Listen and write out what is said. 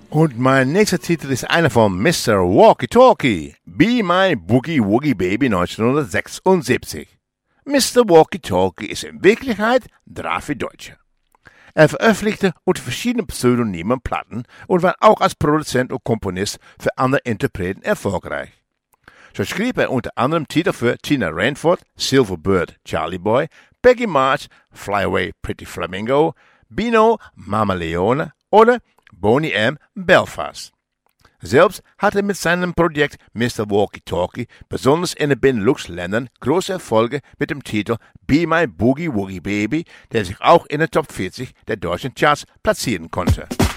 Und mein nächster Titel ist einer von Mr. Walkie Talkie, Be My Boogie Woogie Baby 1976. Mr. Walkie Talkie ist in Wirklichkeit Drafi Deutsche. Er veröffentlichte unter verschiedenen Pseudonymen Platten und war auch als Produzent und Komponist für andere Interpreten erfolgreich. So schrieb er unter anderem Titel für Tina Rainford, Silverbird, Charlie Boy, Peggy March, Fly Away Pretty Flamingo, Bino, Mama Leone oder Boney M. Belfast. Selbst hat er mit seinem Projekt Mr. Walkie Talkie besonders in den Benelux-Ländern große Erfolge mit dem Titel Be My Boogie Woogie Baby, der sich auch in den Top 40 der deutschen Charts platzieren konnte.